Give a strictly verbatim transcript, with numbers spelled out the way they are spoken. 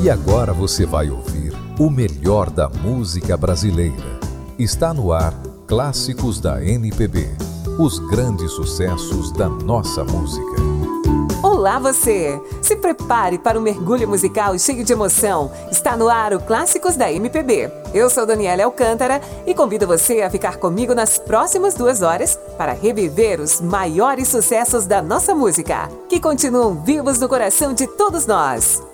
E agora você vai ouvir o melhor da música brasileira. Está no ar Clássicos da M P B. Os grandes sucessos da nossa música. Olá você! Se prepare para um mergulho musical cheio de emoção. Está no ar o Clássicos da M P B. Eu sou Daniela Alcântara e convido você a ficar comigo nas próximas duas horas para reviver os maiores sucessos da nossa música, que continuam vivos no coração de todos nós.